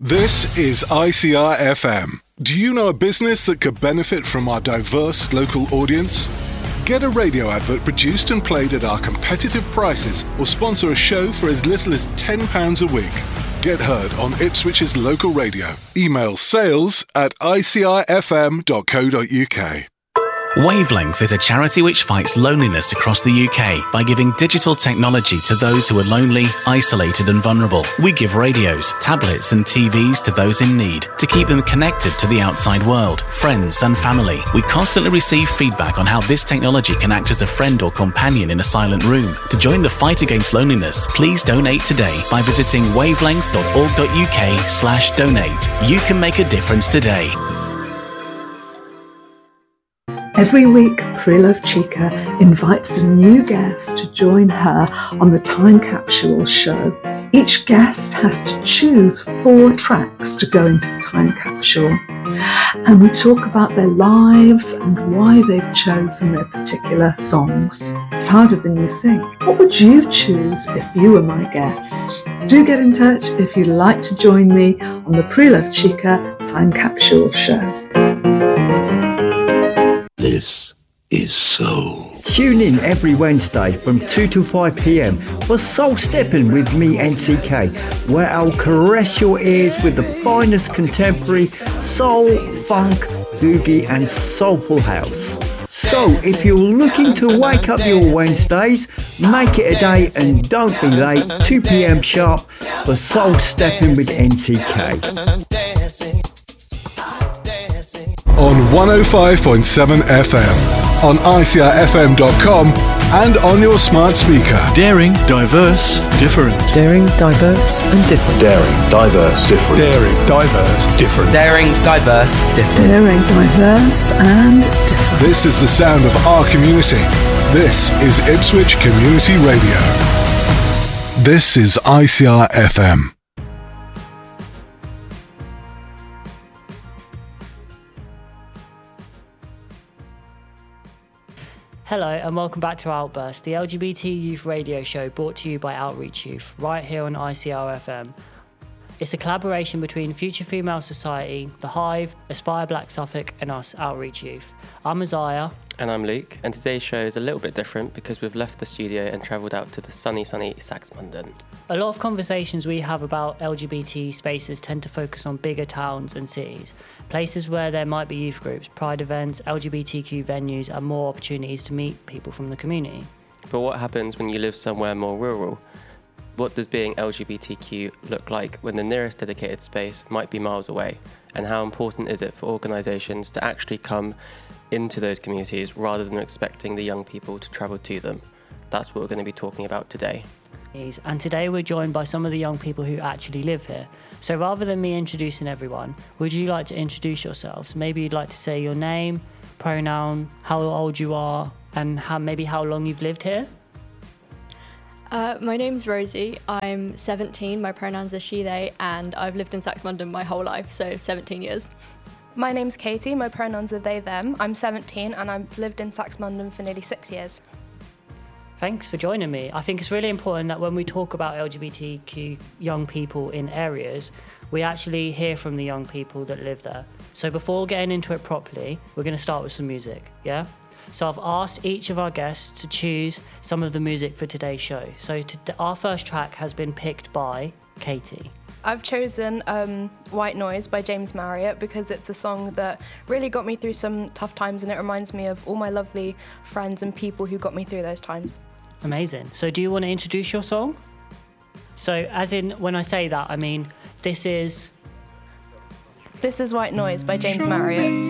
This is ICR FM. Do you know a business that could benefit from our diverse local audience? Get a radio advert produced and played at our competitive prices or sponsor a show for as little as £10 a week. Get heard on Ipswich's local radio. Email sales@icrfm.co.uk. Wavelength is a charity which fights loneliness across the UK by giving digital technology to those who are lonely, isolated and vulnerable. We give radios, tablets and TVs to those in need to keep them connected to the outside world, friends and family. We constantly receive feedback on how this technology can act as a friend or companion in a silent room. To join the fight against loneliness, please donate today by visiting wavelength.org.uk/donate. You can make a difference today. Every week, Pre-Love Chica invites a new guest to join her on the Time Capsule show. Each guest has to choose 4 tracks to go into the Time Capsule. And we talk about their lives and why they've chosen their particular songs. It's harder than you think. What would you choose if you were my guest? Do get in touch if you'd like to join me on the Pre-Love Chica Time Capsule show. This is Soul. Tune in every Wednesday from 2 to 5 p.m. for Soul Stepping with me, NCK, where I'll caress your ears with the finest contemporary soul, funk, boogie and soulful house. So if you're looking to wake up your Wednesdays, make it a day and don't be late, 2 p.m. sharp for Soul Stepping with NCK. On 105.7 FM, on ICRFM.com and on your smart speaker. Daring, diverse, different. Daring, diverse and different. Daring, diverse, different. Daring, diverse, different. Daring, diverse, different. Daring, diverse and different. This is the sound of our community. This is Ipswich Community Radio. This is ICR FM. Hello and welcome back to Outburst, the LGBT youth radio show brought to you by Outreach Youth, right here on ICR FM. It's a collaboration between Future Female Society, The Hive, Aspire Black Suffolk and us, Outreach Youth. I'm Isaiah. And I'm Luke, and today's show is a little bit different because we've left the studio and travelled out to the sunny Saxmundham. A lot of conversations we have about LGBT spaces tend to focus on bigger towns and cities, places where there might be youth groups, pride events, LGBTQ venues and more opportunities to meet people from the community. But what happens when you live somewhere more rural? What does being LGBTQ look like when the nearest dedicated space might be miles away? And how important is it for organisations to actually come into those communities rather than expecting the young people to travel to them? That's what we're going to be talking about today. And today we're joined by some of the young people who actually live here. So rather than me introducing everyone, would you like to introduce yourselves? Maybe you'd like to say your name, pronoun, how old you are, and maybe how long you've lived here? My name's Rosie. I'm 17, my pronouns are she, they, and I've lived in Saxmundham my whole life, so 17 years. My name's Katie, my pronouns are they, them. I'm 17 and I've lived in Saxmundham for nearly 6 years. Thanks for joining me. I think it's really important that when we talk about LGBTQ young people in areas, we actually hear from the young people that live there. So before getting into it properly, we're going to start with some music, yeah? So I've asked each of our guests to choose some of the music for today's show. So our first track has been picked by Katie. I've chosen White Noise by James Marriott because it's a song that really got me through some tough times and it reminds me of all my lovely friends and people who got me through those times. Amazing. So do you want to introduce your song? So as in, when I say that, I mean, this is White Noise by James Marriott.